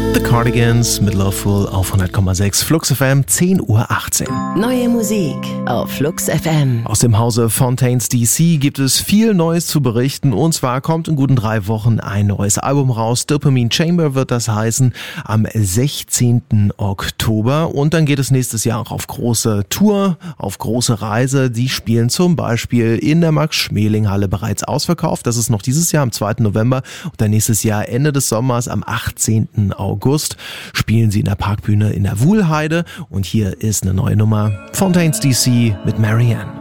The Cardigans mit Loveful auf 100,6 Flux FM, 10:18 Uhr. Neue Musik auf Flux FM. Aus dem Hause Fontaines DC gibt es viel Neues zu berichten. Und zwar kommt in guten 3 Wochen ein neues Album raus. Dopamine Chamber wird das heißen, am 16. Oktober. Und dann geht es nächstes Jahr auch auf große Tour, auf große Reise. Die spielen zum Beispiel in der Max-Schmeling-Halle bereits ausverkauft. Das ist noch dieses Jahr am 2. November. Und dann nächstes Jahr Ende des Sommers am 18. August spielen sie in der Parkbühne in der Wuhlheide. Und hier ist eine neue Nummer. Fontaines DC mit Marianne.